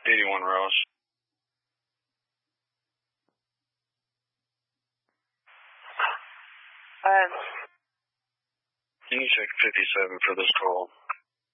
81 Rose. Can you check 57 for this call?